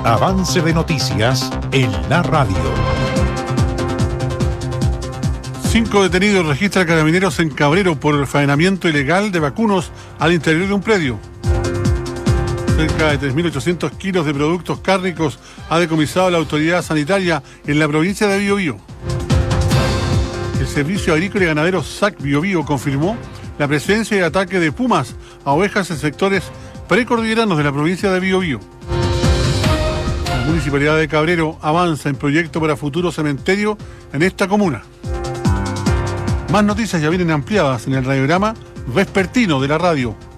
Avance de noticias en la radio. 5 detenidos registra Carabineros en Cabrero por el faenamiento ilegal de vacunos al interior de un predio. Cerca de 3.800 kilos de productos cárnicos ha decomisado la autoridad sanitaria en la provincia de Biobío. El Servicio Agrícola y Ganadero SAC Biobío confirmó la presencia y ataque de pumas a ovejas en sectores precordilleranos de la provincia de Biobío. La Municipalidad de Cabrero avanza en proyecto para futuro cementerio en esta comuna. Más noticias ya vienen ampliadas en el radiograma vespertino de la radio.